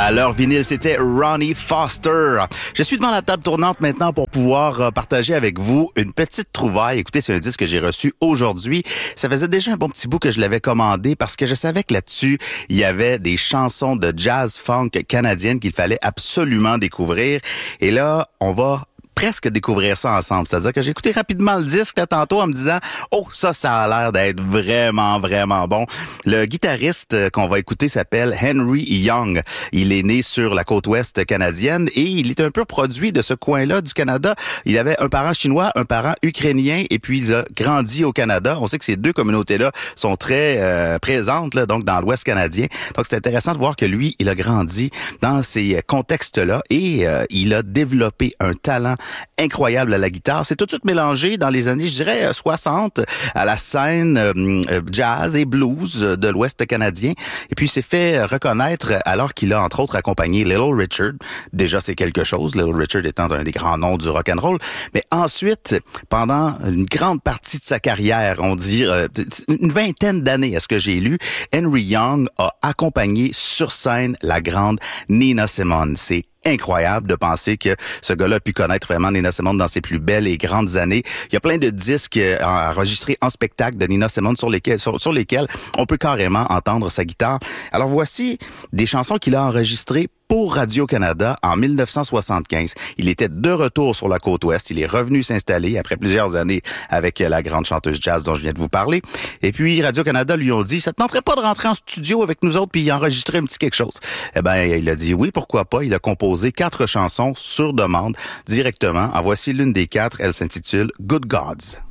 À l'heure vinyle, c'était Ronnie Foster. Je suis devant la table tournante maintenant pour pouvoir partager avec vous une petite trouvaille. Écoutez, c'est un disque que j'ai reçu aujourd'hui. Ça faisait déjà un bon petit bout que je l'avais commandé parce que je savais que là-dessus, il y avait des chansons de jazz funk canadiennes qu'il fallait absolument découvrir. Et là, on va presque découvrir ça ensemble. C'est-à-dire que j'ai écouté rapidement le disque là, tantôt en me disant « Oh, ça a l'air d'être vraiment, vraiment bon ». Le guitariste qu'on va écouter s'appelle Henry Young. Il est né sur la côte ouest canadienne et il est un peu produit de ce coin-là du Canada. Il avait un parent chinois, un parent ukrainien et puis il a grandi au Canada. On sait que ces deux communautés-là sont très présentes là, donc dans l'ouest canadien. Donc c'est intéressant de voir que lui, il a grandi dans ces contextes-là et il a développé un talent incroyable à la guitare. C'est tout de suite mélangé dans les années, je dirais, 60 à la scène jazz et blues de l'Ouest canadien. Et puis, il s'est fait reconnaître alors qu'il a, entre autres, accompagné Little Richard. Déjà, c'est quelque chose, Little Richard étant un des grands noms du rock and roll. Mais ensuite, pendant une grande partie de sa carrière, on dit une vingtaine d'années, à ce que j'ai lu, Henry Young a accompagné sur scène la grande Nina Simone. C'est incroyable de penser que ce gars-là a pu connaître vraiment Nina Simone dans ses plus belles et grandes années. Il y a plein de disques enregistrés en spectacle de Nina Simone sur lesquels on peut carrément entendre sa guitare. Alors voici des chansons qu'il a enregistrées pour Radio-Canada en 1975. Il était de retour sur la côte ouest. Il est revenu s'installer après plusieurs années avec la grande chanteuse jazz dont je viens de vous parler. Et puis Radio-Canada lui ont dit, ça te tenterait pas de rentrer en studio avec nous autres puis enregistrer un petit quelque chose? Eh ben, il a dit oui, pourquoi pas. Il a composé 4 chansons sur demande directement. En voici l'une des 4. Elle s'intitule Good Gods.